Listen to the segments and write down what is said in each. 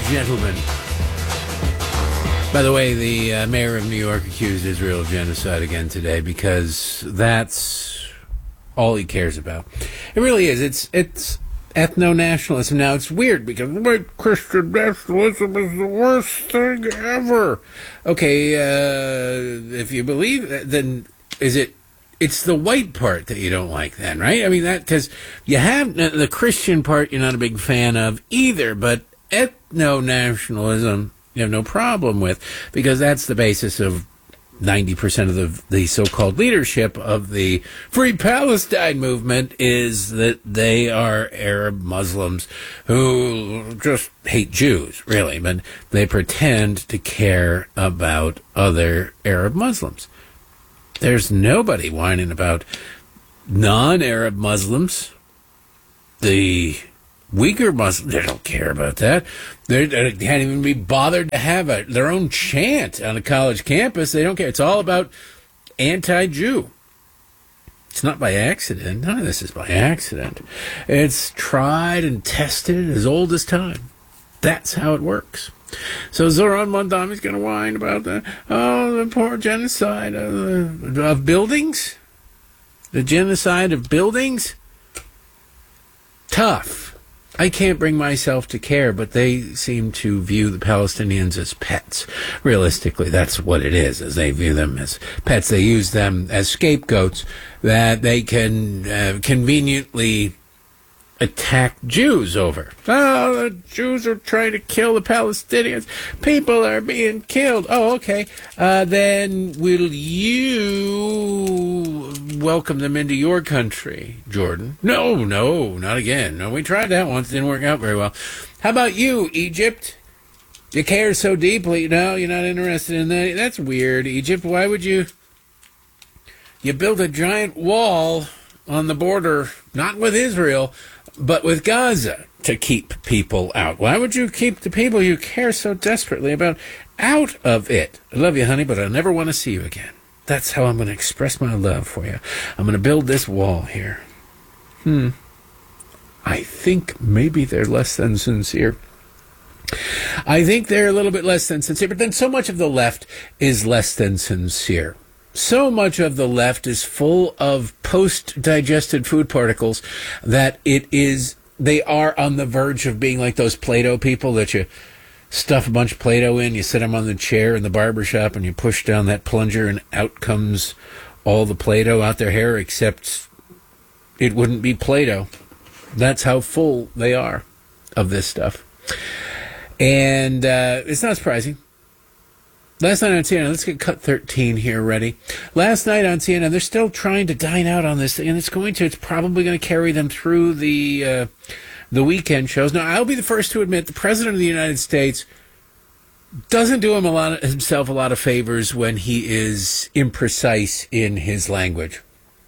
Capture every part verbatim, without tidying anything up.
gentlemen. By the way, the uh, mayor of New York accused Israel of genocide again today because that's all he cares about. It really is. It's it's ethno-nationalism. Now, it's weird because white Christian nationalism is the worst thing ever. Okay, uh, if you believe that, then is it... It's the white part that you don't like then, right? I mean, that because you have the Christian part you're not a big fan of either, but ethno-nationalism you have no problem with because that's the basis of ninety percent of the, the so-called leadership of the Free Palestine movement is that they are Arab Muslims who just hate Jews, really, but they pretend to care about other Arab Muslims. There's nobody whining about non-Arab Muslims. The Uyghur Muslims, they don't care about that. They're, they can't even be bothered to have a, their own chant on a college campus. They don't care. It's all about anti-Jew. It's not by accident. None of this is by accident. It's tried and tested as old as time. That's how it works. So Zoran Mondami's going to whine about the, oh, the poor genocide of, of buildings? The genocide of buildings? Tough. I can't bring myself to care, but they seem to view the Palestinians as pets. Realistically, that's what it is, as they view them as pets. They use them as scapegoats that they can uh, conveniently attack Jews over. Oh, the Jews are trying to kill the Palestinians. People are being killed. Oh, okay. Uh, then will you welcome them into your country, Jordan? No, no, not again. No, we tried that once. Didn't work out very well. How about you, Egypt? You care so deeply. No, you're not interested in that. That's weird, Egypt. Why would you... You built a giant wall on the border, not with Israel, but with Gaza, to keep people out. Why would you keep the people you care so desperately about out of it? I love you, honey, but I never want to see you again. That's how I'm going to express my love for you. I'm going to build this wall here. Hmm. I think maybe they're less than sincere. I think they're a little bit less than sincere, but then so much of the left is less than sincere. So much of the left is full of post-digested food particles that it is, they are on the verge of being like those Play-Doh people that you stuff a bunch of Play-Doh in, you sit them on the chair in the barber shop, and you push down that plunger, and out comes all the Play-Doh out their hair, except it wouldn't be Play-Doh. That's how full they are of this stuff. And uh, it's not surprising. Last night on C N N, let's get cut thirteen here ready. Last night on C N N, they're still trying to dine out on this thing, and it's going to, it's probably going to carry them through the uh, the weekend shows. Now, I'll be the first to admit the President of the United States doesn't do him a lot of, himself a lot of favors when he is imprecise in his language.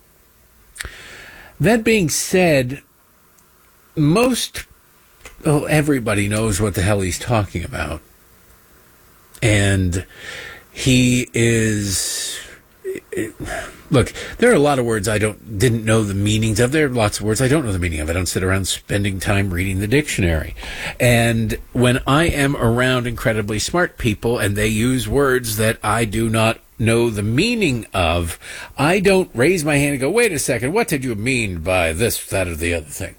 That being said, most, oh, everybody knows what the hell he's talking about. And he is, look, there are a lot of words I don't didn't know the meanings of. There are lots of words I don't know the meaning of. I don't sit around spending time reading the dictionary. And when I am around incredibly smart people and they use words that I do not know the meaning of, I don't raise my hand and go, wait a second, what did you mean by this, that, or the other thing?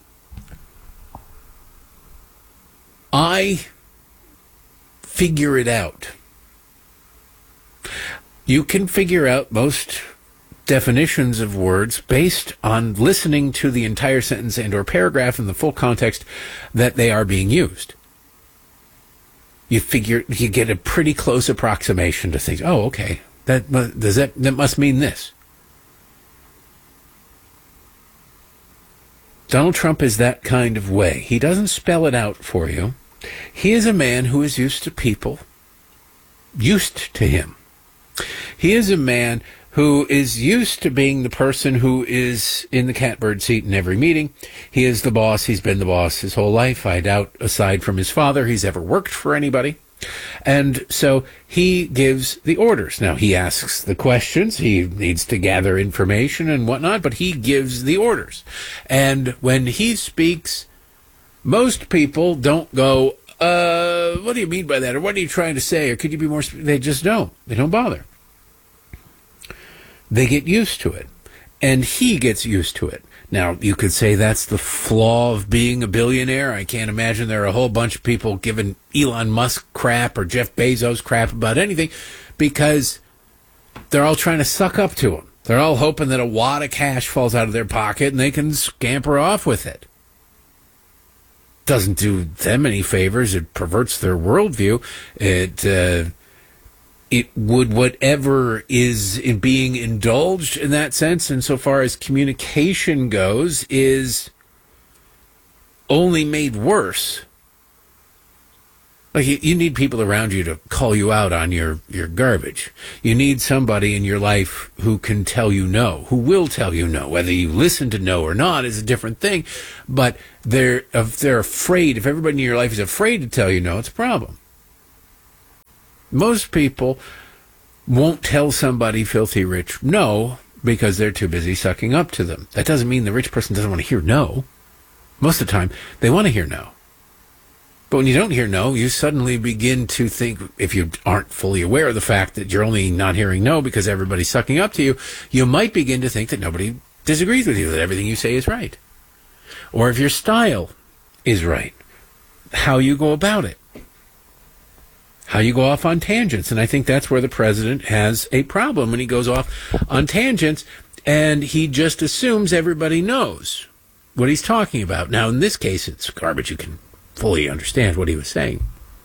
I figure it out. You can figure out most definitions of words based on listening to the entire sentence and or paragraph in the full context that they are being used. You figure, you get a pretty close approximation to things. Oh, okay. That does that that must mean this. Donald Trump is that kind of way. He doesn't spell it out for you. He is a man who is used to people, used to him. He is a man who is used to being the person who is in the catbird seat in every meeting. He is the boss. He's been the boss his whole life. I doubt, aside from his father, he's ever worked for anybody. And so he gives the orders. Now, he asks the questions. He needs to gather information and whatnot, but he gives the orders. And when he speaks, most people don't go, uh, uh, what do you mean by that? Or what are you trying to say? Or could you be more... Sp-? They just don't. They don't bother. They get used to it. And he gets used to it. Now, you could say that's the flaw of being a billionaire. I can't imagine there are a whole bunch of people giving Elon Musk crap or Jeff Bezos crap about anything because they're all trying to suck up to him. They're all hoping that a wad of cash falls out of their pocket and they can scamper off with it. Doesn't do them any favors. It perverts their worldview. It... Uh, It would, whatever is in being indulged in that sense, insofar as communication goes, is only made worse. Like, you, you need people around you to call you out on your, your garbage. You need somebody in your life who can tell you no, who will tell you no. Whether you listen to no or not is a different thing. But they're, if they're afraid, if everybody in your life is afraid to tell you no, it's a problem. Most people won't tell somebody filthy rich no because they're too busy sucking up to them. That doesn't mean the rich person doesn't want to hear no. Most of the time, they want to hear no. But when you don't hear no, you suddenly begin to think, if you aren't fully aware of the fact that you're only not hearing no because everybody's sucking up to you, you might begin to think that nobody disagrees with you, that everything you say is right. Or if your style is right, how you go about it. How you go off on tangents. And I think that's where the president has a problem when he goes off on tangents and he just assumes everybody knows what he's talking about. Now, in this case, it's garbage. You can fully understand what he was saying.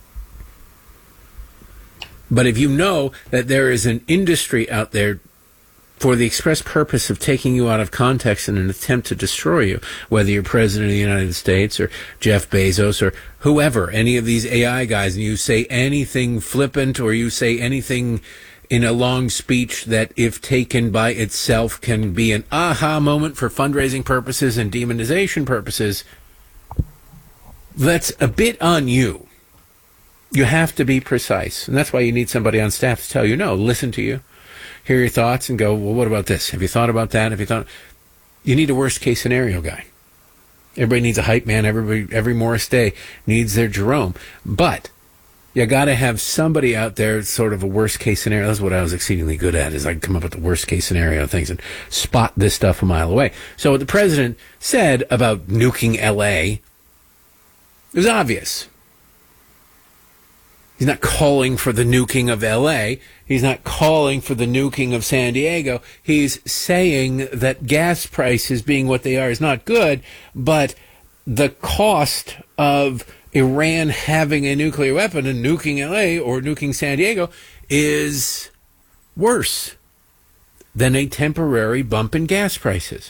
But if you know that there is an industry out there for the express purpose of taking you out of context in an attempt to destroy you, whether you're president of the United States or Jeff Bezos or whoever, any of these A I guys, and you say anything flippant or you say anything in a long speech that, if taken by itself, can be an aha moment for fundraising purposes and demonization purposes, that's a bit on you. You have to be precise. And that's why you need somebody on staff to tell you no, listen to you, hear your thoughts, and go, well, what about this? Have you thought about that? Have you thought? You need a worst-case scenario guy. Everybody needs a hype man. Everybody, every Morris Day needs their Jerome. But you got to have somebody out there, sort of a worst-case scenario. That's what I was exceedingly good at, is I can come up with the worst-case scenario things and spot this stuff a mile away. So what the president said about nuking L A was obvious. He's not calling for the nuking of L A. He's not calling for the nuking of San Diego. He's saying that gas prices being what they are is not good, but the cost of Iran having a nuclear weapon and nuking L A or nuking San Diego is worse than a temporary bump in gas prices.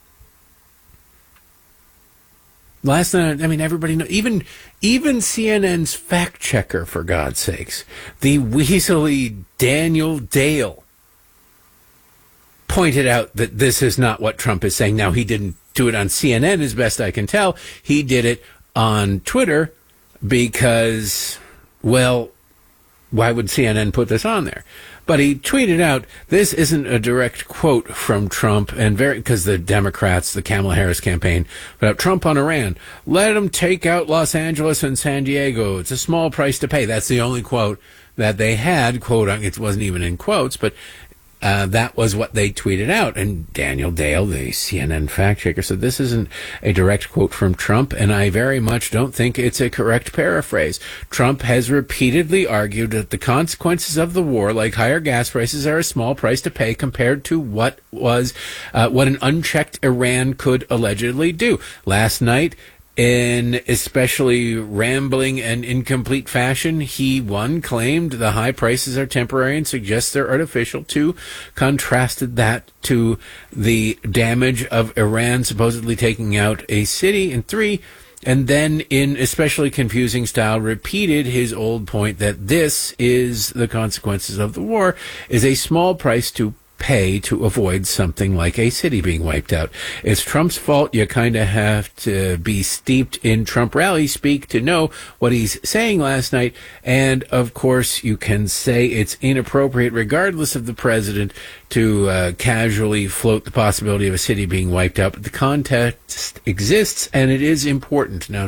Last night, I mean, everybody knows, even, even C N N's fact checker, for God's sakes, the weaselly Daniel Dale, pointed out that this is not what Trump is saying. Now, he didn't do it on C N N, as best I can tell. He did it on Twitter because, well, why would C N N put this on there? But he tweeted out, this isn't a direct quote from Trump, and very, because the Democrats, the Kamala Harris campaign, about Trump on Iran, let them take out Los Angeles and San Diego. It's a small price to pay. That's the only quote that they had, quote, it wasn't even in quotes, but Uh, that was what they tweeted out. And Daniel Dale, the C N N fact checker, said this isn't a direct quote from Trump, and I very much don't think it's a correct paraphrase. Trump has repeatedly argued that the consequences of the war, like higher gas prices, are a small price to pay compared to what was uh, what an unchecked Iran could allegedly do. Last night, in especially rambling and incomplete fashion, he, one, claimed the high prices are temporary and suggests they're artificial. Two, contrasted that to the damage of Iran supposedly taking out a city. And three, and then in especially confusing style, repeated his old point that this is the consequences of the war, is a small price to pay to avoid something like a city being wiped out. It's Trump's fault. You kind of have to be steeped in Trump rally speak to know what he's saying last night. And, of course, you can say it's inappropriate, regardless of the president, to uh, casually float the possibility of a city being wiped out. But the context exists, and it is important. Now,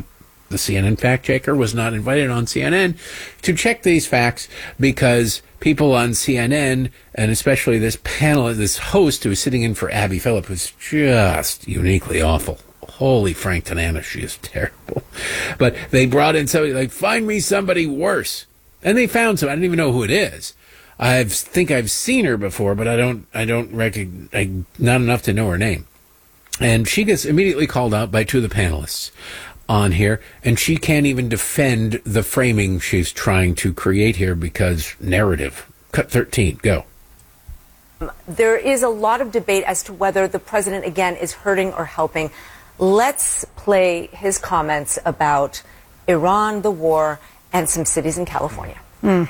The C N N fact checker was not invited on C N N to check these facts because people on C N N, and especially this panel, this host who was sitting in for Abby Phillip, was just uniquely awful. Holy Frank Tanana, she is terrible. But they brought in somebody like, find me somebody worse. And they found some. I don't even know who it is. I think I've seen her before, but I don't, I don't recognize, I, not enough to know her name. And she gets immediately called out by two of the panelists on here, and she can't even defend the framing she's trying to create here because narrative. Cut thirteen, go. There is a lot of debate as to whether the president, again, is hurting or helping. Let's play his comments about Iran, the war, and some cities in California. Mm.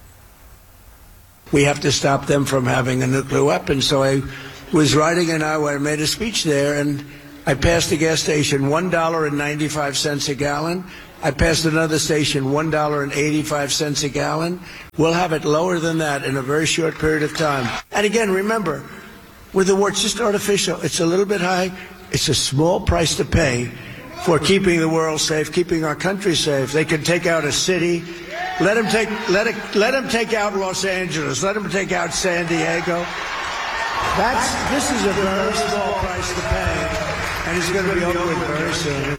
We have to stop them from having a nuclear weapon. So I was riding an hour, I made a speech there, and I passed a gas station, one dollar and ninety-five cents a gallon. I passed another station, one dollar and eighty-five cents a gallon. We'll have it lower than that in a very short period of time. And again, remember, with the war, it's just artificial. It's a little bit high. It's a small price to pay for keeping the world safe, keeping our country safe. They can take out a city. Let them take, let it, let them take out Los Angeles. Let them take out San Diego. That's, this is a very small price to pay, and it's going to be over with very soon.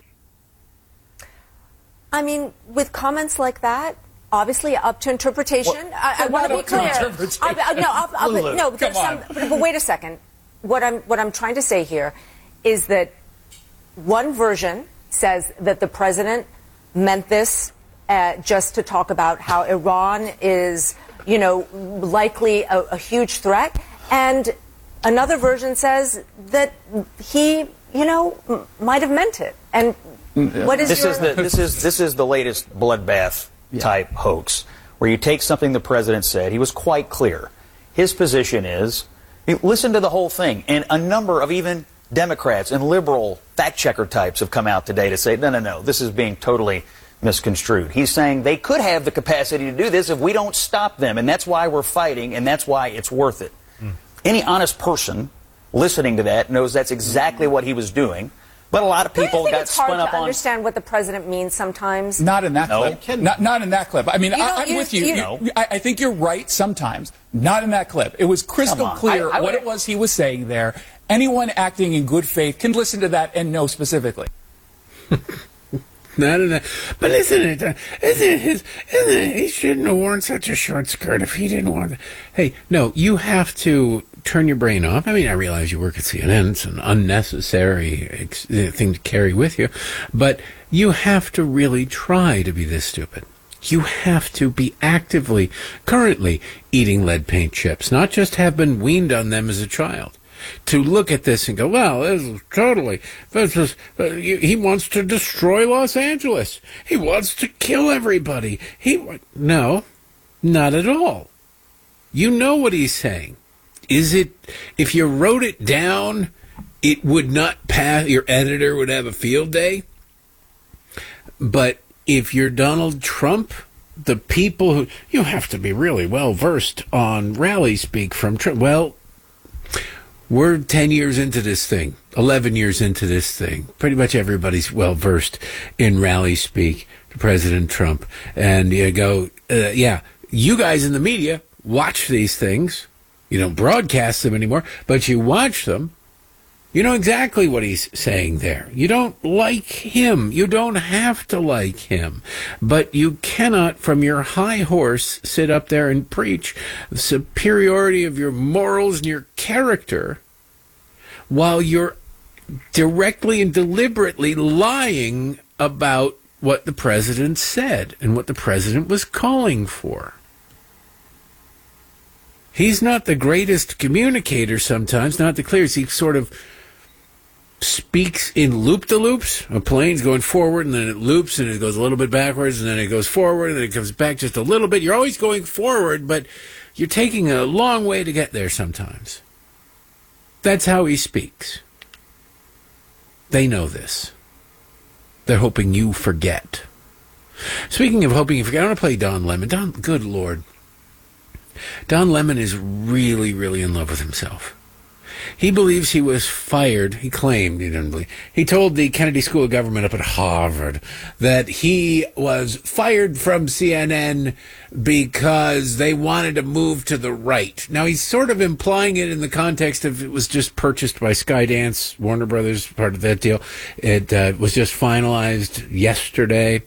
I mean, with comments like that, obviously up to interpretation. Well, I, I want to be clear. I'll, I'll, no, I'll, I'll, Lulu, no, there's some, but, but wait a second. What I'm, what I'm trying to say here is that one version says that the president meant this uh, just to talk about how Iran is, you know, likely a, a huge threat, and another version says that he, you know, m- might have meant it. And what is this your... is the this is this is the latest bloodbath type yeah. hoax, where you take something the president said. He was quite clear. His position is, listen to the whole thing, and a number of even Democrats and liberal fact checker types have come out today to say, no, no, no, this is being totally misconstrued. He's saying they could have the capacity to do this if we don't stop them, and that's why we're fighting, and that's why it's worth it. Mm. Any honest person listening to that knows that's exactly what he was doing. But a lot of people Don't you think got it's hard spun up to on. understand what the president means sometimes. Not in that No. clip. Not, not in that clip. I mean, You I, don't- I'm you- with you. you- You- you- I, I think you're right sometimes. Not in that clip. It was crystal Come on. clear I- I what would- it was he was saying there. Anyone acting in good faith can listen to that and know specifically. Not in that. But isn't it, uh, isn't it his, isn't it, he shouldn't have worn such a short skirt if he didn't want to. Hey, no, you have to turn your brain off. I mean, I realize you work at C N N. It's an unnecessary ex- thing to carry with you. But you have to really try to be this stupid. You have to be actively, currently eating lead paint chips, not just have been weaned on them as a child. To look at this and go, well, this is totally, this is, uh, he wants to destroy Los Angeles. He wants to kill everybody. He, no, not at all. You know what he's saying. Is it, if you wrote it down, it would not pass, your editor would have a field day? But if you're Donald Trump, the people who, you have to be really well versed on rally speak from Trump. Well, we're ten years into this thing, eleven years into this thing. Pretty much everybody's well versed in rally speak to President Trump. And you go, uh, yeah, you guys in the media watch these things. You don't broadcast them anymore, but you watch them. You know exactly what he's saying there. You don't like him. You don't have to like him. But you cannot, from your high horse, sit up there and preach the superiority of your morals and your character while you're directly and deliberately lying about what the president said and what the president was calling for. He's not the greatest communicator sometimes, not the clearest. He sort of speaks in loop-de-loops. A plane's going forward, and then it loops, and it goes a little bit backwards, and then it goes forward, and then it comes back just a little bit. You're always going forward, but you're taking a long way to get there sometimes. That's how he speaks. They know this. They're hoping you forget. Speaking of hoping you forget, I want to play Don Lemon. Don, good Lord. Don Lemon is really, really in love with himself. He believes he was fired. He claimed he didn't believe. He told the Kennedy School of Government up at Harvard that he was fired from C N N because they wanted to move to the right. Now, he's sort of implying it in the context of it was just purchased by Skydance, Warner Brothers, part of that deal. It uh, was just finalized yesterday.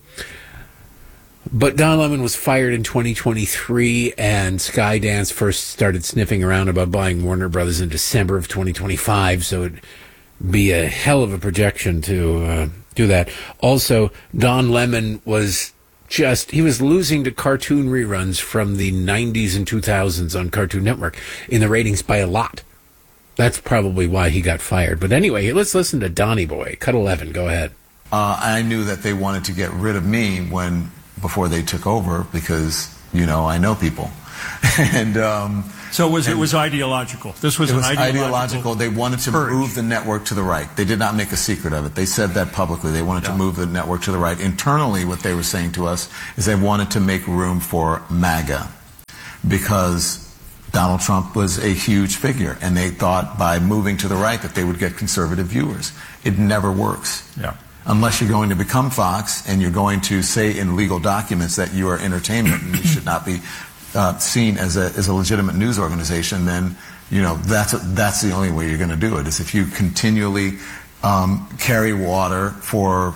But Don Lemon was fired in twenty twenty-three, and Skydance first started sniffing around about buying Warner Brothers in December of twenty twenty-five, so it'd be a hell of a projection to uh, do that. Also, Don Lemon was just, he was losing to cartoon reruns from the nineties and two thousands on Cartoon Network in the ratings by a lot. That's probably why he got fired. But anyway, let's listen to Donnie Boy. Cut eleven, go ahead. Uh, I knew that they wanted to get rid of me when... before they took over, because, you know, I know people. and um, So it was, it was ideological. This was, it an was ideological... ideological. They wanted to purge. move the network to the right. They did not make a secret of it. They said that publicly. They wanted yeah. to move the network to the right. Internally, what they were saying to us is they wanted to make room for MAGA, because Donald Trump was a huge figure, and they thought by moving to the right that they would get conservative viewers. It never works. Yeah. Unless you're going to become Fox and you're going to say in legal documents that you are entertainment and you should not be uh, seen as a, as a legitimate news organization, then, you know, that's, a, that's the only way you're going to do it, is if you continually um, carry water for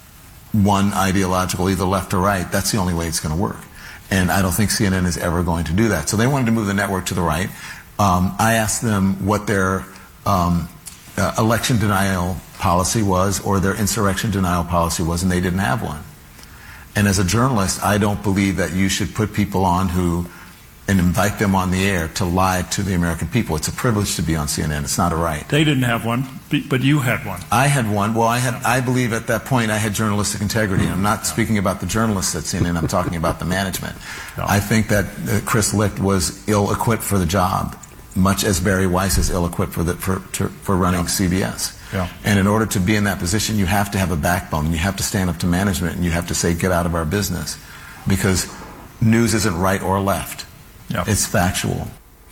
one ideological, either left or right. That's the only way it's going to work. And I don't think C N N is ever going to do that. So they wanted to move the network to the right. Um, I asked them what their um, uh, election denial policy was, or their insurrection denial policy was, and they didn't have one. And as a journalist, I don't believe that you should put people on who, and invite them on the air to lie to the American people. It's a privilege to be on C N N. It's not a right. They didn't have one, but you had one. I had one. Well, I had. I believe at that point I had journalistic integrity. And I'm not speaking about the journalists at C N N. I'm talking about the management. No. I think that uh, Chris Licht was ill-equipped for the job, much as Barry Weiss is ill-equipped for, the, for, to, for running yeah. C B S. Yeah. And in order to be in that position, you have to have a backbone. And you have to stand up to management, and you have to say, get out of our business. Because news isn't right or left. Yeah. It's factual.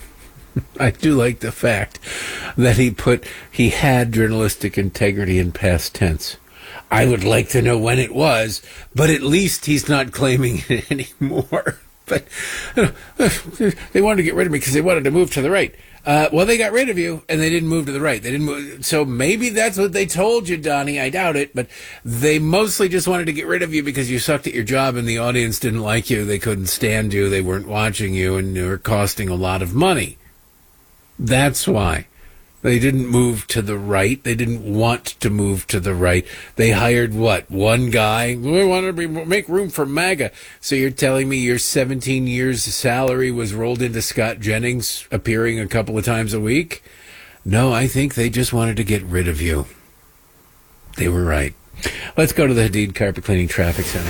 I do like the fact that he put, he had journalistic integrity in past tense. I would like to know when it was, but at least he's not claiming it anymore. But you know, they wanted to get rid of me because they wanted to move to the right. Uh, well, they got rid of you, and they didn't move to the right. They didn't move. So maybe that's what they told you, Donnie. I doubt it, but they mostly just wanted to get rid of you because you sucked at your job, and the audience didn't like you. They couldn't stand you. They weren't watching you, and you were costing a lot of money. That's why. They didn't move to the right. They didn't want to move to the right. They hired, what, one guy? We want to be, make room for MAGA. So you're telling me your seventeen years' salary was rolled into Scott Jennings appearing a couple of times a week? No, I think they just wanted to get rid of you. They were right. Let's go to the Hadid Carpet Cleaning Traffic Center.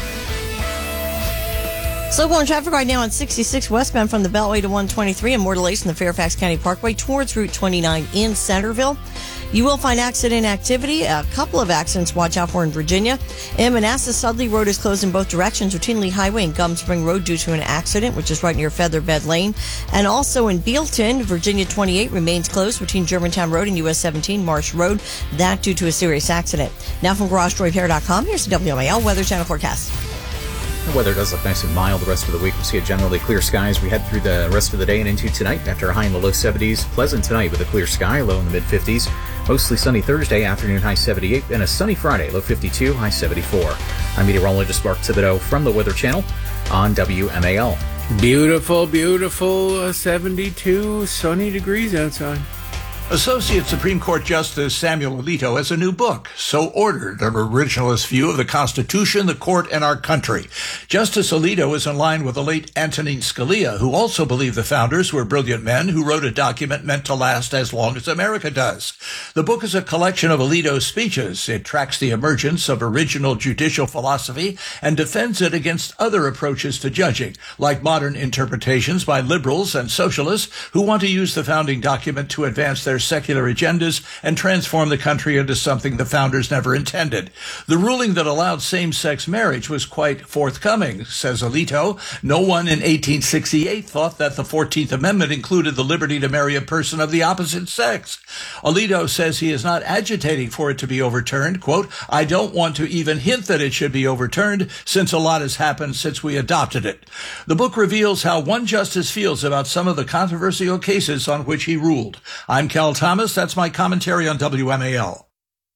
Slow going traffic right now on sixty-six westbound from the Beltway to one twenty-three, and more delays in the Fairfax County Parkway towards Route twenty-nine in Centerville. You will find accident activity. A couple of accidents watch out for in Virginia. In Manassas, Sudley Road is closed in both directions between Lee Highway and Gum Spring Road due to an accident, which is right near Featherbed Lane. And also in Bealton, Virginia twenty-eight remains closed between Germantown Road and U S seventeen Marsh Road. That due to a serious accident. Now from Garage Door Repair dot com, here's the W M A L Weather Channel forecast. The weather does look nice and mild the rest of the week. We'll see a generally clear sky as we head through the rest of the day and into tonight. After a high in the low seventies, pleasant tonight with a clear sky, low in the mid fifties. Mostly sunny Thursday, afternoon high seventy-eight, and a sunny Friday, low fifty-two, high seventy-four. I'm meteorologist Mark Thibodeau from the Weather Channel on W M A L. Beautiful, beautiful uh, seventy-two sunny degrees outside. Associate Supreme Court Justice Samuel Alito has a new book, So Ordered, an originalist view of the Constitution, the court, and our country. Justice Alito is in line with the late Antonin Scalia, who also believed the founders were brilliant men who wrote a document meant to last as long as America does. The book is a collection of Alito's speeches. It tracks the emergence of original judicial philosophy and defends it against other approaches to judging, like modern interpretations by liberals and socialists who want to use the founding document to advance their their secular agendas and transform the country into something the founders never intended. The ruling that allowed same-sex marriage was quite forthcoming, says Alito. No one in eighteen sixty-eight thought that the fourteenth Amendment included the liberty to marry a person of the opposite sex. Alito says he is not agitating for it to be overturned. Quote, I don't want to even hint that it should be overturned since a lot has happened since we adopted it. The book reveals how one justice feels about some of the controversial cases on which he ruled. I'm Cal Thomas. That's my commentary on W M A L.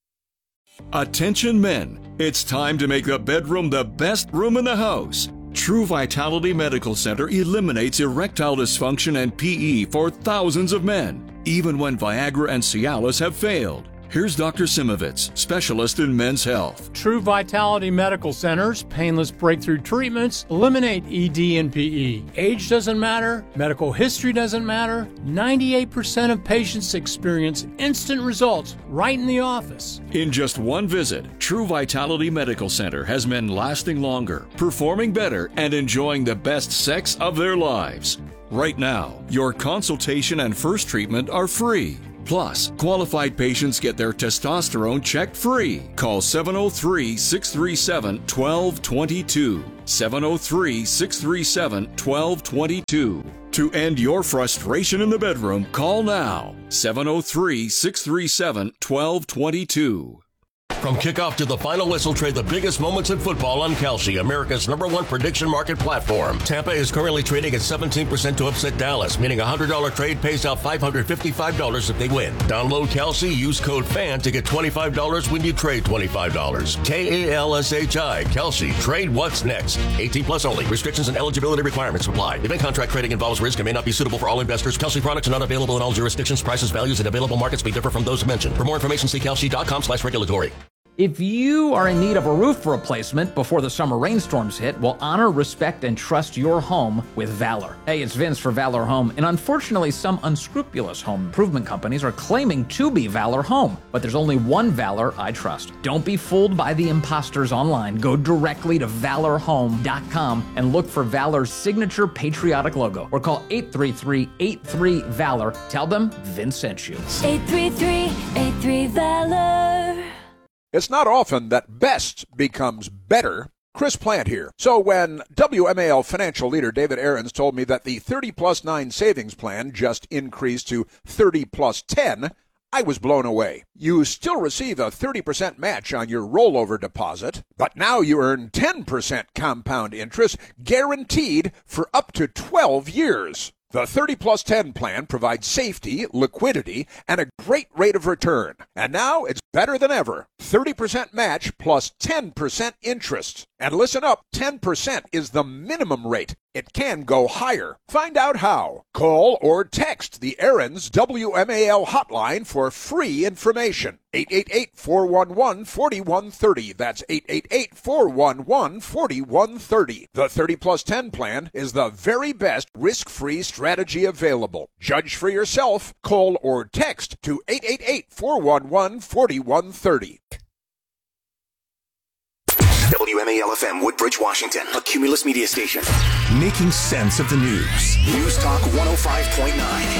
Attention men, it's time to make the bedroom the best room in the house. True Vitality Medical Center eliminates erectile dysfunction and P E for thousands of men, even when Viagra and Cialis have failed. Here's Doctor Simovitz, specialist in men's health. True Vitality Medical Center's painless breakthrough treatments eliminate E D and P E. Age doesn't matter, medical history doesn't matter. ninety-eight percent of patients experience instant results right in the office. In just one visit, True Vitality Medical Center has men lasting longer, performing better, and enjoying the best sex of their lives. Right now, your consultation and first treatment are free. Plus, qualified patients get their testosterone checked free. Call seven oh three, six three seven, one two two two. seven oh three, six three seven, one two two two. To end your frustration in the bedroom, call now. seven oh three, six three seven, one two two two. From kickoff to the final whistle, trade the biggest moments in football on Kalshi, America's number one prediction market platform. Tampa is currently trading at seventeen percent to upset Dallas, meaning a one hundred dollars trade pays out five hundred fifty-five dollars if they win. Download Kalshi, use code FAN to get twenty-five dollars when you trade twenty-five dollars. K A L S H I, Kalshi. Trade what's next. eighteen plus only. Restrictions and eligibility requirements apply. Event contract trading involves risk and may not be suitable for all investors. Kalshi products are not available in all jurisdictions. Prices, values, and available markets may differ from those mentioned. For more information, see kalshi.com slash regulatory. If you are in need of a roof replacement before the summer rainstorms hit, well, honor, respect, and trust your home with Valor. Hey, it's Vince for Valor Home, and unfortunately, some unscrupulous home improvement companies are claiming to be Valor Home, but there's only one Valor I trust. Don't be fooled by the imposters online. Go directly to valor home dot com and look for Valor's signature patriotic logo, or call eight three three, eight three, VALOR. Tell them Vince sent you. eight three three, eight three, VALOR. It's not often that best becomes better. Chris Plant here. So when W M A L financial leader David Aarons told me that the thirty plus nine savings plan just increased to thirty plus ten, I was blown away. You still receive a thirty percent match on your rollover deposit, but now you earn ten percent compound interest guaranteed for up to twelve years. The thirty plus ten plan provides safety, liquidity, and a great rate of return. And now it's better than ever. thirty percent match plus ten percent interest. And listen up, ten percent is the minimum rate. It can go higher. Find out how. Call or text the Aarons W M A L hotline for free information. eight eight eight, four one one, four one three zero. That's eight eight eight, four one one, four one three zero. The thirty plus ten plan is the very best risk-free strategy available. Judge for yourself. Call or text to eight eight eight, four one one, four one three zero. W M A L F M, Woodbridge, Washington, a Cumulus media station. Making sense of the news. News Talk one oh five point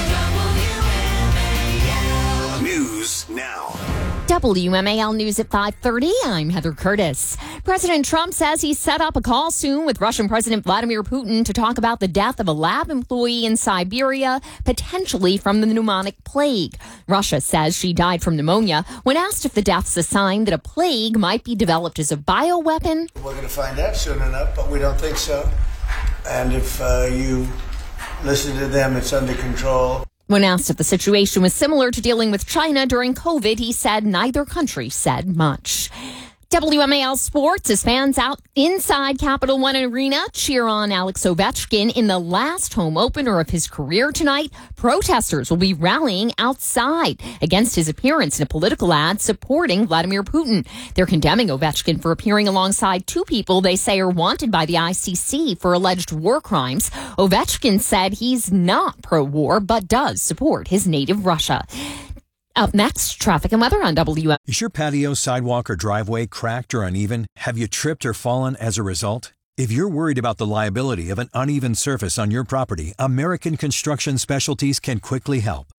nine. News now. W M A L News at five thirty. I'm Heather Curtis. President Trump says he set up a call soon with Russian President Vladimir Putin to talk about the death of a lab employee in Siberia, potentially from the pneumonic plague. Russia says she died from pneumonia. When asked if the death's a sign that a plague might be developed as a bioweapon, we're going to find out soon enough, but we don't think so. And if uh, you listen to them, it's under control. When asked if the situation was similar to dealing with China during COVID, he said neither country said much. W M A L Sports, as fans out inside Capital One Arena cheer on Alex Ovechkin in the last home opener of his career tonight. Protesters will be rallying outside against his appearance in a political ad supporting Vladimir Putin. They're condemning Ovechkin for appearing alongside two people they say are wanted by the I C C for alleged war crimes. Ovechkin said he's not pro-war, but does support his native Russia. Up next, traffic and weather on W M. Is your patio, sidewalk, or driveway cracked or uneven? Have you tripped or fallen as a result? If you're worried about the liability of an uneven surface on your property, American Construction Specialties can quickly help.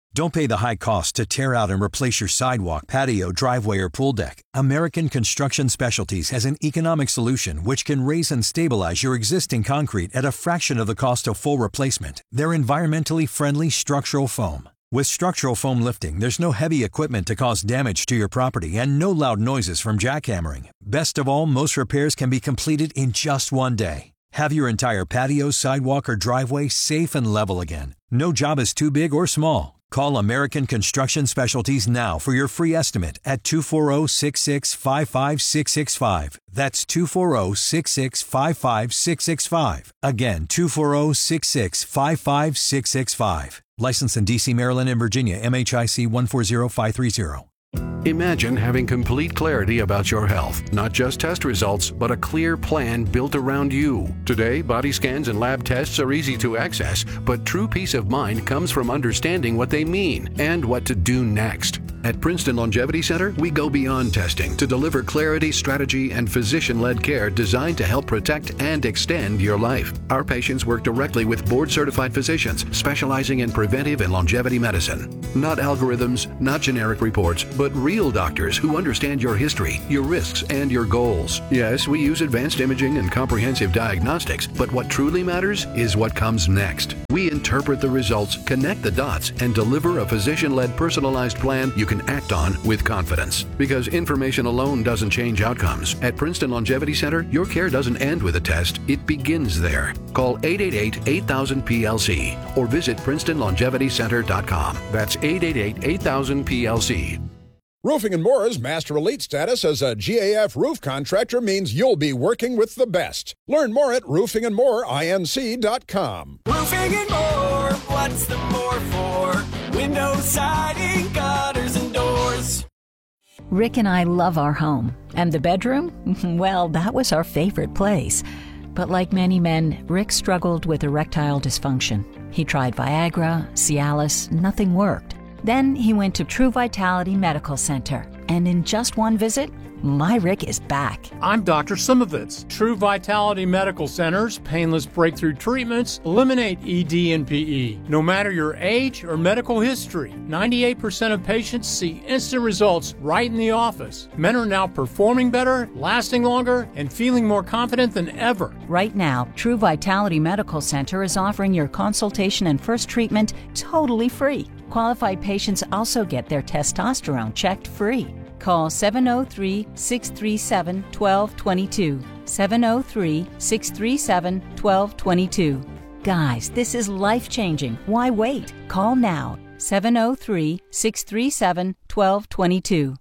Don't pay the high cost to tear out and replace your sidewalk, patio, driveway, or pool deck. American Construction Specialties has an economic solution which can raise and stabilize your existing concrete at a fraction of the cost of full replacement. They're environmentally friendly structural foam. With structural foam lifting, there's no heavy equipment to cause damage to your property and no loud noises from jackhammering. Best of all, most repairs can be completed in just one day. Have your entire patio, sidewalk, or driveway safe and level again. No job is too big or small. Call American Construction Specialties now for your free estimate at two four zero, six six five five six six five. That's two four zero, six six five five six six five. Again, two four zero, six six five five six six five. Licensed in D C, Maryland, and Virginia, M H I C one four zero five three zero. Imagine having complete clarity about your health, not just test results, but a clear plan built around you. Today, body scans and lab tests are easy to access, but true peace of mind comes from understanding what they mean and what to do next. At Princeton Longevity Center, we go beyond testing to deliver clarity, strategy, and physician-led care designed to help protect and extend your life. Our patients work directly with board-certified physicians specializing in preventive and longevity medicine. Not algorithms, not generic reports, but real doctors who understand your history, your risks, and your goals. Yes, we use advanced imaging and comprehensive diagnostics, but what truly matters is what comes next. We interpret the results, connect the dots, and deliver a physician-led personalized plan you can act on with confidence. Because information alone doesn't change outcomes. At Princeton Longevity Center, your care doesn't end with a test, it begins there. Call eight eight eight, eight thousand, P L C or visit princeton longevity center dot com. That's eight eight eight, eight thousand, P L C. Roofing and More's Master Elite status as a G A F roof contractor means you'll be working with the best. Learn more at roofing and more inc dot com. Roofing and More, what's the more for? Windows, siding, gutters, and doors. Rick and I love our home. And the bedroom? Well, that was our favorite place. But like many men, Rick struggled with erectile dysfunction. He tried Viagra, Cialis, nothing worked. Then he went to True Vitality Medical Center, and in just one visit, my Rick is back. I'm Doctor Simovitz. True Vitality Medical Center's painless breakthrough treatments eliminate E D and P E. No matter your age or medical history, ninety-eight percent of patients see instant results right in the office. Men are now performing better, lasting longer, and feeling more confident than ever. Right now, True Vitality Medical Center is offering your consultation and first treatment totally free. Qualified patients also get their testosterone checked free. Call seven oh three, six three seven, one two two two. seven oh three, six three seven, one two two two. Guys, this is life-changing. Why wait? Call now. seven oh three, six three seven, one two two two.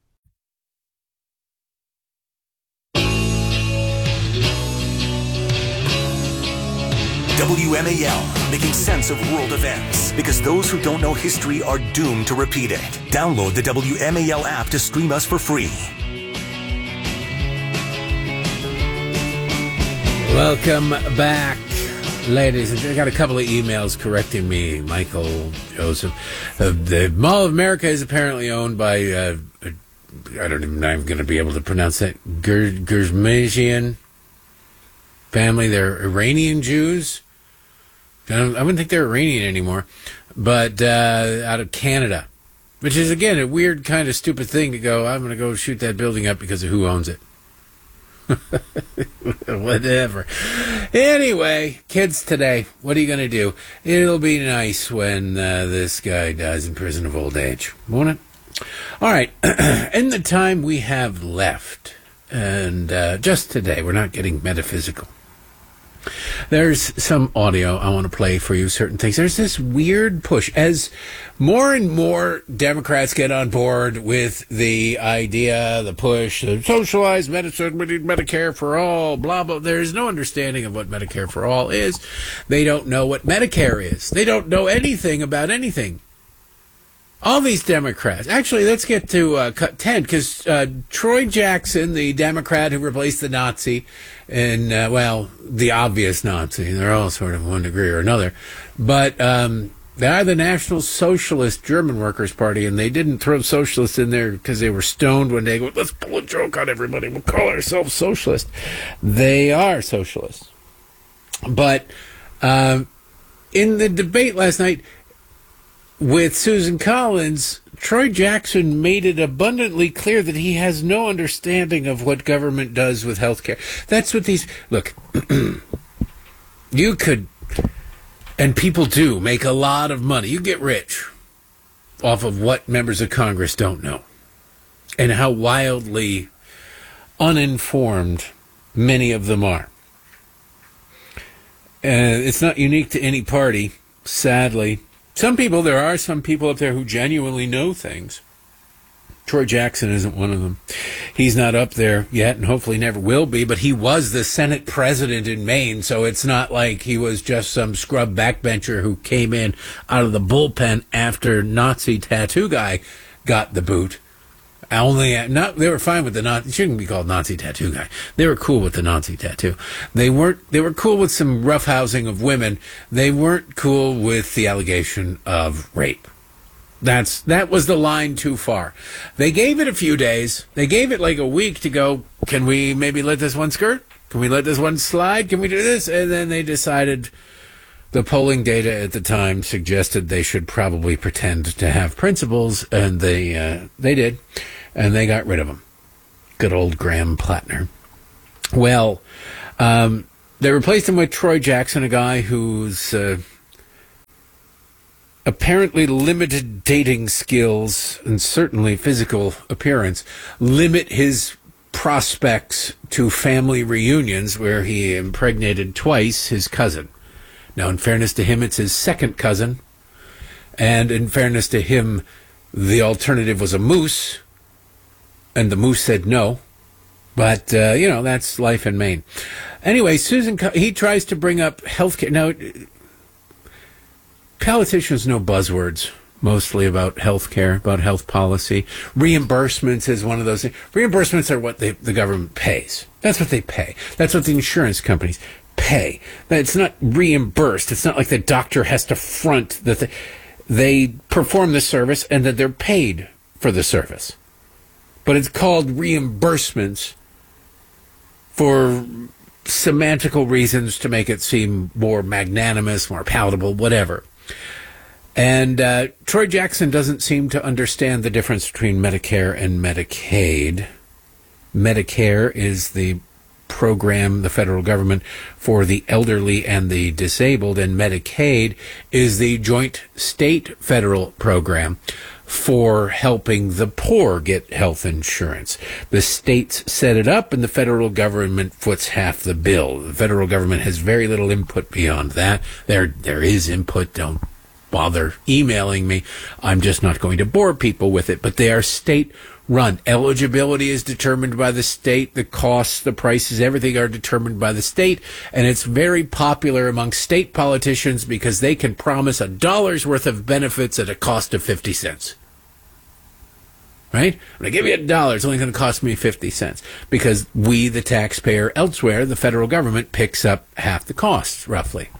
W M A L, making sense of world events. Because those who don't know history are doomed to repeat it. Download the W M A L app to stream us for free. Welcome back, ladies. I got a couple of emails correcting me, Michael, Joseph. Uh, the Mall of America is apparently owned by, uh, I don't even know if I'm going to be able to pronounce that, Ger- Gerzmasian family. They're Iranian Jews. I, don't, I wouldn't think they're Iranian anymore, but uh, out of Canada, which is, again, a weird kind of stupid thing to go, I'm going to go shoot that building up because of who owns it. Whatever. Anyway, kids today, what are you going to do? It'll be nice when uh, this guy dies in prison of old age, won't it? All right. In the time we have left, and uh, just today, we're not getting metaphysical. There's some audio I want to play for you, certain things. There's this weird push as more and more Democrats get on board with the idea, the push, the socialized medicine, we need Medicare for all, blah, blah. There's no understanding of what Medicare for all is. They don't know what Medicare is. They don't know anything about anything. All these Democrats. Actually, let's get to uh, cut ten, because uh, Troy Jackson, the Democrat who replaced the Nazi, and, uh, well, the obvious Nazi, they're all sort of one degree or another, but um, they are the National Socialist German Workers' Party, and they didn't throw socialists in there because they were stoned one day. Go, let's pull a joke on everybody. We'll call ourselves socialist. They are socialists. But um, in the debate last night, with Susan Collins, Troy Jackson made it abundantly clear that he has no understanding of what government does with health care. That's what these... Look, you could, and people do, make a lot of money. You get rich off of what members of Congress don't know and how wildly uninformed many of them are. Uh, it's not unique to any party, sadly. Some people, there are some people up there who genuinely know things. Troy Jackson isn't one of them. He's not up there yet and hopefully never will be, but he was the Senate president in Maine, so it's not like he was just some scrub backbencher who came in out of the bullpen after Nazi tattoo guy got the boot. Only not they were fine with the Nazi. It shouldn't be called Nazi tattoo guy. They were cool with the Nazi tattoo. They weren't. They were cool with some roughhousing of women. They weren't cool with the allegation of rape. That's that was the line too far. They gave it a few days. They gave it like a week to go. Can we maybe let this one skirt? Can we let this one slide? Can we do this? And then they decided. The polling data at the time suggested they should probably pretend to have principles, and they uh, they did, and they got rid of them. Good old Graham Plattner. Well, um, they replaced him with Troy Jackson, a guy who's uh, apparently limited dating skills and certainly physical appearance limit his prospects to family reunions where he impregnated twice his cousin. Now, in fairness to him, it's his second cousin. And in fairness to him, the alternative was a moose. And the moose said no. But, uh, you know, that's life in Maine. Anyway, Susan, he tries to bring up health care. Now, politicians know buzzwords mostly about health care, about health policy. Reimbursements is one of those things. Reimbursements are what they, the government pays. That's what they pay. That's what the insurance companies pay. It's not reimbursed. It's not like the doctor has to front that the, they perform the service and that they're paid for the service. But it's called reimbursements for semantical reasons to make it seem more magnanimous, more palatable, whatever. And uh, Troy Jackson doesn't seem to understand the difference between Medicare and Medicaid. Medicare is the program, the federal government, for the elderly and the disabled, and Medicaid is the joint state-federal program for helping the poor get health insurance. The states set it up, and the federal government foots half the bill. The federal government has very little input beyond that. There, there is input. Don't bother emailing me. I'm just not going to bore people with it, but they are state run. Eligibility is determined by the state. The costs, the prices, everything are determined by the state. And it's very popular among state politicians because they can promise a dollar's worth of benefits at a cost of fifty cents. Right? When I give you a dollar, it's only going to cost me fifty cents because we, the taxpayer, elsewhere, the federal government picks up half the costs, roughly.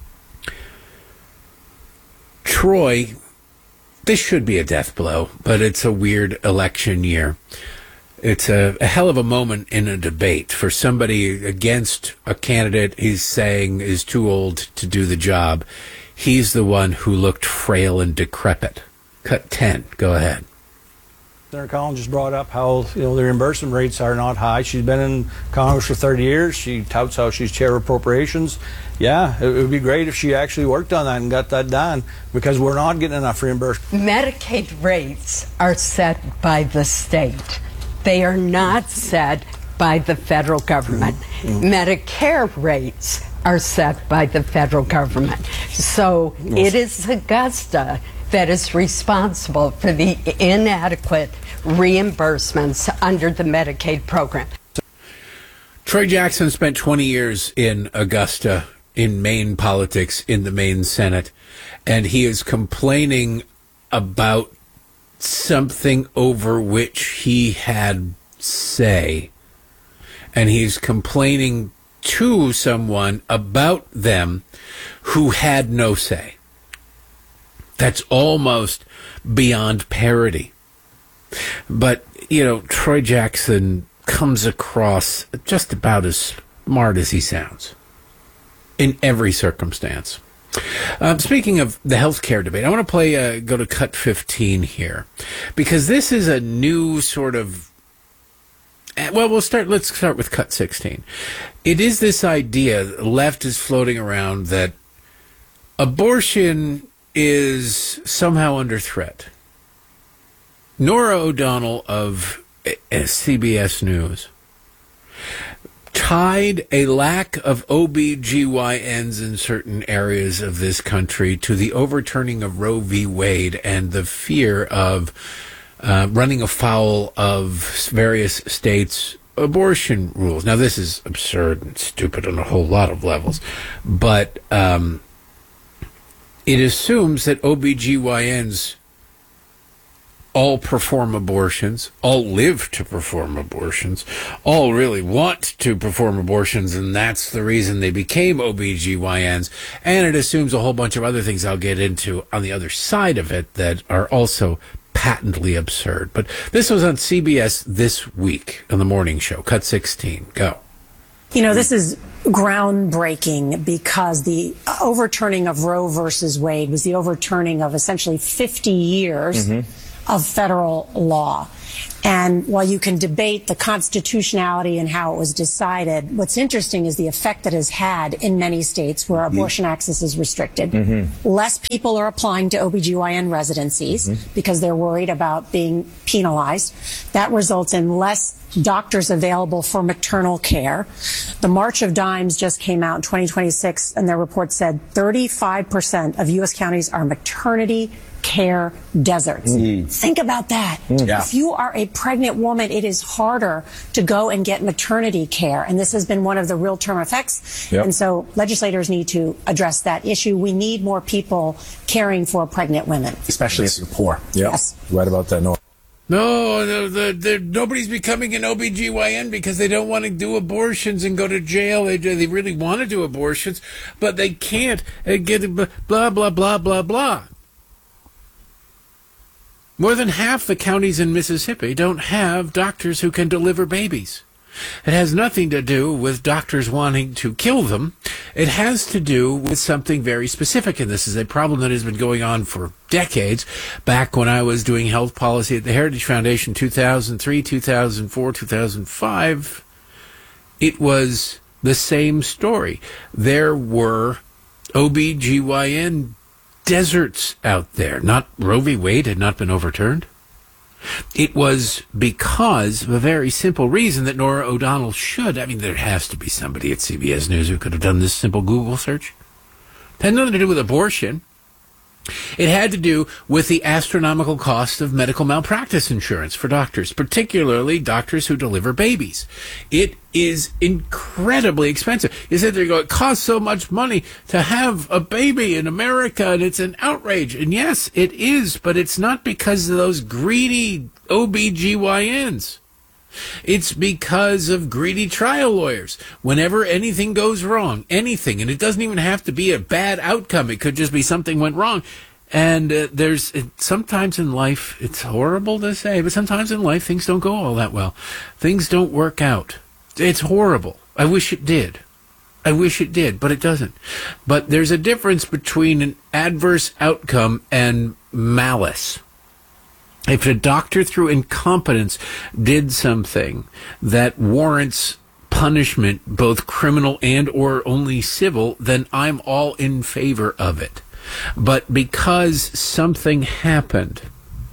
Troy, this should be a death blow, but it's a weird election year. It's a, a hell of a moment in a debate for somebody against a candidate he's saying is too old to do the job. He's the one who looked frail and decrepit. Cut ten. Go ahead. Senator Collins just brought up how, you know, the reimbursement rates are not high. She's been in Congress for thirty years. She touts how she's chair of appropriations. Yeah, it would be great if she actually worked on that and got that done because we're not getting enough reimbursement. Medicaid rates are set by the state. They are not set by the federal government. Mm-hmm. Medicare rates are set by the federal government. So yes. It is Augusta that is responsible for the inadequate reimbursements under the Medicaid program. Troy Jackson spent twenty years in Augusta, in Maine politics, in the Maine Senate, and he is complaining about something over which he had say. And he's complaining to someone about them who had no say. That's almost beyond parody. But, you know, Troy Jackson comes across just about as smart as he sounds in every circumstance. Um, speaking of the healthcare debate, I want to play, uh, go to cut fifteen here, because this is a new sort of, well, we'll start, let's start with cut sixteen. It is this idea, the left is floating around, that abortion is somehow under threat. Nora O'Donnell of C B S News tied a lack of O B G Y Ns in certain areas of this country to the overturning of Roe v. Wade and the fear of uh, running afoul of various states' abortion rules. Now, this is absurd and stupid on a whole lot of levels, but um, it assumes that O B G Y Ns all perform abortions, all live to perform abortions, all really want to perform abortions, and that's the reason they became O B G Y Ns. And it assumes a whole bunch of other things I'll get into on the other side of it that are also patently absurd. But this was on C B S This Week on the morning show. Cut sixteen. Go. You know, this is groundbreaking because the overturning of Roe versus Wade was the overturning of essentially fifty years mm-hmm. of federal law. And while you can debate the constitutionality and how it was decided, what's interesting is the effect that has had in many states where abortion mm-hmm. access is restricted. Mm-hmm. Less people are applying to O B G Y N residencies mm-hmm. because they're worried about being penalized. That results in less doctors available for maternal care. The March of Dimes just came out in twenty twenty-six, and their report said thirty-five percent of U S counties are maternity care deserts. Mm. Think about that. Mm. Yeah. If you are a pregnant woman, it is harder to go and get maternity care. And this has been one of the real term effects. Yep. And so legislators need to address that issue. We need more people caring for pregnant women. Especially if you're poor. Yep. Yes. Right about that. No. No, the, the, the, nobody's becoming an O B G Y N because they don't want to do abortions and go to jail. They, they really want to do abortions, but they can't uh, get blah, blah, blah, blah, blah. More than half the counties in Mississippi don't have doctors who can deliver babies. It has nothing to do with doctors wanting to kill them. It has to do with something very specific, and this is a problem that has been going on for decades. Back when I was doing health policy at the Heritage Foundation, two thousand three, two thousand four, two thousand five, it was the same story. There were O B G Y N deserts out there. Not Roe v. Wade had not been overturned. It was because of a very simple reason that Nora O'Donnell should. I mean, there has to be somebody at C B S News who could have done this simple Google search. It had nothing to do with abortion. It had to do with the astronomical cost of medical malpractice insurance for doctors, particularly doctors who deliver babies. It is incredibly expensive. You said there you go, it costs so much money to have a baby in America, and it's an outrage. And yes, it is, but it's not because of those greedy O B G Y Ns. It's because of greedy trial lawyers. Whenever anything goes wrong, anything, and it doesn't even have to be a bad outcome. It could just be something went wrong. And uh, there's it, sometimes in life, it's horrible to say, but sometimes in life things don't go all that well. Things don't work out. It's horrible. I wish it did. I wish it did, but it doesn't. But there's a difference between an adverse outcome and malice. If a doctor, through incompetence, did something that warrants punishment, both criminal and or only civil, then I'm all in favor of it. But because something happened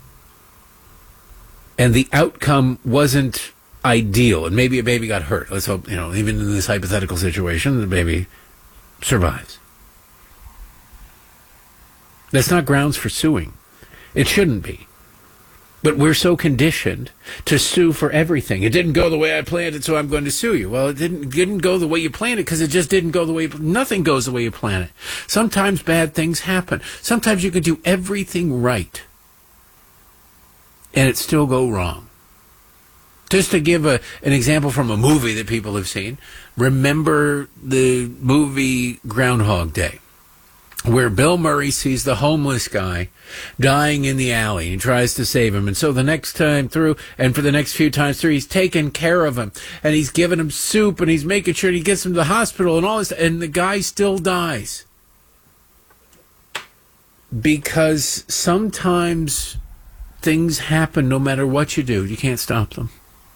and the outcome wasn't ideal, and maybe a baby got hurt, let's hope, you know, even in this hypothetical situation, the baby survives. That's not grounds for suing. It shouldn't be. But we're so conditioned to sue for everything. It didn't go the way I planned it, so I'm going to sue you. Well, it didn't didn't go the way you planned it because it just didn't go the way you, nothing goes the way you plan it. Sometimes bad things happen. Sometimes you can do everything right, and it still go wrong. Just to give a, an example from a movie that people have seen, remember the movie Groundhog Day, where Bill Murray sees the homeless guy dying in the alley and tries to save him. And so the next time through, and for the next few times through, he's taking care of him, and he's giving him soup, and he's making sure he gets him to the hospital and all this, and the guy still dies. because sometimes things happen no matter what you do. You can't stop them.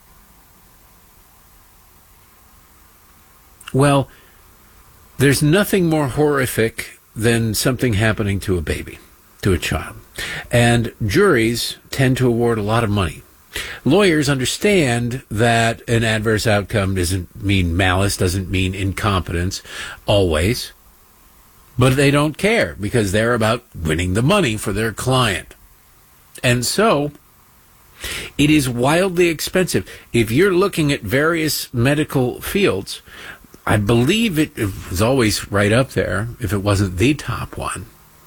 Well, there's nothing more horrific than something happening to a baby, to a child. And juries tend to award a lot of money. Lawyers understand that an adverse outcome doesn't mean malice, doesn't mean incompetence, always. But they don't care because they're about winning the money for their client. And so, it is wildly expensive. If you're looking at various medical fields, I believe it was always right up there, if it wasn't the top one.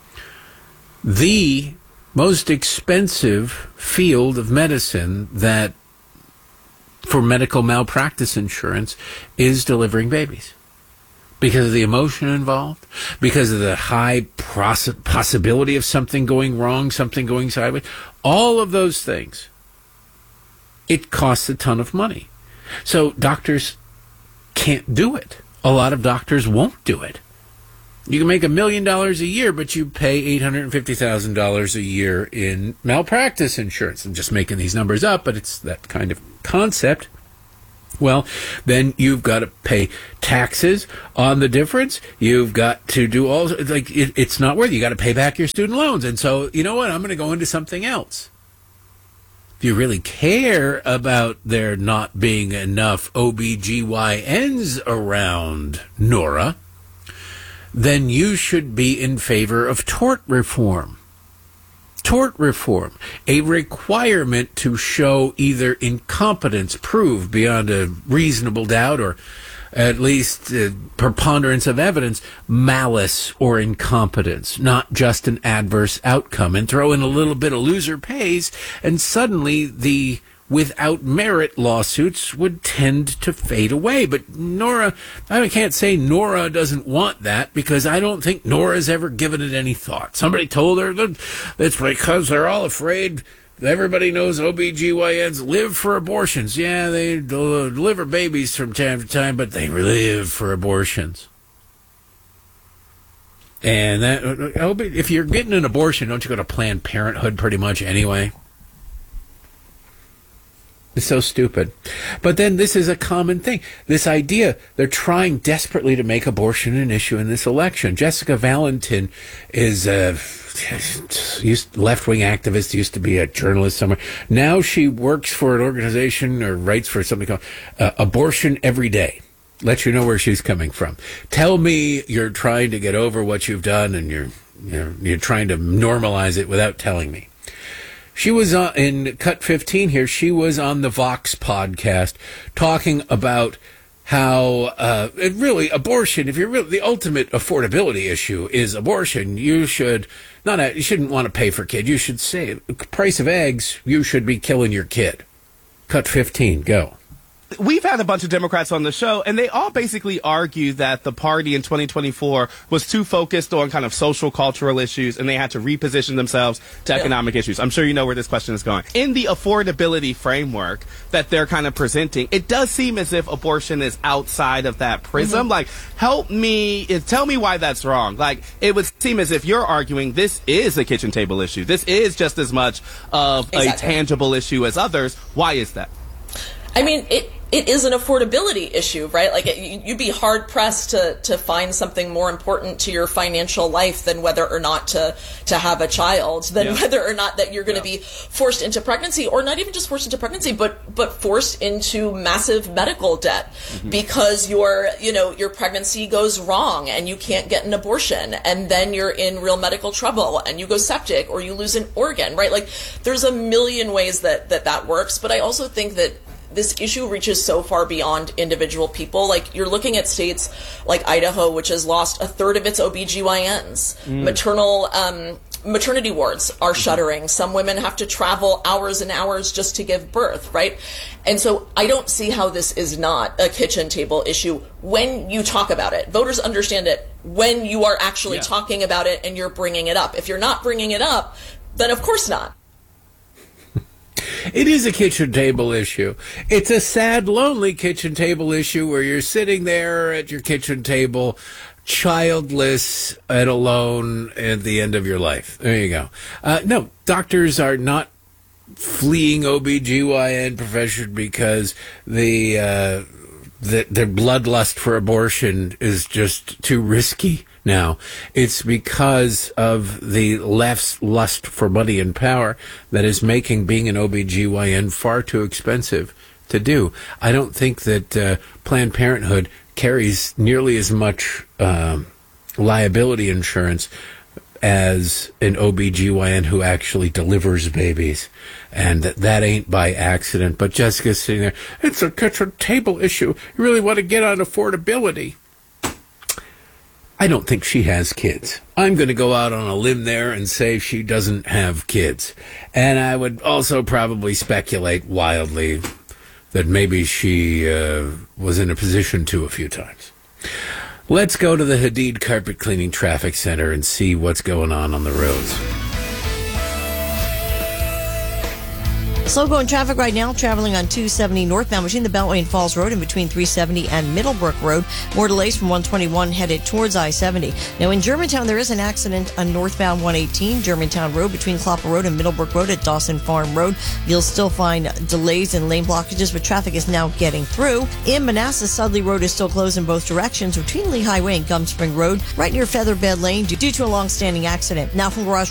The most expensive field of medicine that, for medical malpractice insurance, is delivering babies. Because of the emotion involved, because of the high poss- possibility of something going wrong, something going sideways, all of those things. It costs a ton of money. So doctors can't do it. A lot of doctors won't do it. You can make a million dollars a year, but you pay eight hundred fifty thousand dollars a year in malpractice insurance. I'm just making these numbers up, but it's that kind of concept. Well, then you've got to pay taxes on the difference. You've got to do all, like, it, it's not worth it. You got to pay back your student loans. And so, you know what? I'm going to go into something else. If you really care about there not being enough O B G Y Ns around, Nora, then you should be in favor of tort reform. Tort reform, a requirement to show either incompetence proved beyond a reasonable doubt or at least uh, preponderance of evidence, malice or incompetence, not just an adverse outcome. And throw in a little bit of loser pays, and suddenly the without merit lawsuits would tend to fade away. But Nora, I can't say Nora doesn't want that, because I don't think Nora's ever given it any thought. Somebody told her that it's because they're all afraid. Everybody knows O B G Y Ns live for abortions. Yeah, they deliver babies from time to time, but they live for abortions. And that, if you're getting an abortion, don't you go to Planned Parenthood pretty much anyway? It's so stupid. But then this is a common thing. This idea, they're trying desperately to make abortion an issue in this election. Jessica Valentin is a left-wing activist, used to be a journalist somewhere. Now she works for an organization or writes for something called uh, Abortion Every Day. Let you know where she's coming from. Tell me you're trying to get over what you've done and you're, you're, you're trying to normalize it without telling me. She was on, in Cut fifteen here, she was on the Vox podcast talking about how uh, it really abortion, if you're really, the ultimate affordability issue is abortion. You should not, a, you shouldn't want to pay for a kid. You should say, price of eggs, you should be killing your kid. Cut fifteen, go. We've had a bunch of Democrats on the show, and they all basically argue that the party in twenty twenty-four was too focused on kind of social, cultural issues, and they had to reposition themselves to yeah. economic issues. I'm sure you know where this question is going. In the affordability framework that they're kind of presenting, it does seem as if abortion is outside of that prism. Mm-hmm. Like, help me, tell me why that's wrong. Like, it would seem as if you're arguing this is a kitchen table issue. This is just as much of exactly. a tangible issue as others. Why is that? I mean, it it is an affordability issue, right? Like, it, you'd be hard pressed to to find something more important to your financial life than whether or not to to have a child, than yeah. whether or not that you're going to yeah. be forced into pregnancy, or not even just forced into pregnancy, but but forced into massive medical debt mm-hmm. because your you know your pregnancy goes wrong and you can't get an abortion, and then you're in real medical trouble and you go septic or you lose an organ, right? Like, there's a million ways that that that works, but I also think that this issue reaches so far beyond individual people. Like, you're looking at states like Idaho, which has lost a third of its O B G Y Ns. Mm. Maternal um, maternity wards are mm-hmm. shuttering. Some women have to travel hours and hours just to give birth, right? And so I don't see how this is not a kitchen table issue when you talk about it. Voters understand it when you are actually yeah. talking about it and you're bringing it up. If you're not bringing it up, then of course not. It is a kitchen table issue. It's a sad, lonely kitchen table issue where you're sitting there at your kitchen table childless and alone at the end of your life. There you go. Uh, no, doctors are not fleeing O B G Y N profession because the, uh, the their bloodlust for abortion is just too risky now. It's because of the left's lust for money and power that is making being an O B G Y N far too expensive to do. I don't think that uh, Planned Parenthood carries nearly as much um, liability insurance as an O B G Y N who actually delivers babies. And that, that ain't by accident. But Jessica's sitting there, it's a kitchen table issue. You really want to get on affordability. I don't think she has kids. I'm going to go out on a limb there and say she doesn't have kids. And I would also probably speculate wildly that maybe she uh, was in a position to a few times. Let's go to the Hadid Carpet Cleaning Traffic Center and see what's going on on the roads. Slow going traffic right now, traveling on two seventy northbound between the Beltway and Falls Road and between three seventy and Middlebrook Road. More delays from one twenty-one headed towards I seventy. Now in Germantown, there is an accident on northbound one eighteen, Germantown Road between Clopper Road and Middlebrook Road at Dawson Farm Road. You'll still find delays and lane blockages, but traffic is now getting through. In Manassas, Sudley Road is still closed in both directions between Lee Highway and Gum Spring Road, right near Featherbed Lane due to a long-standing accident. Now from Garage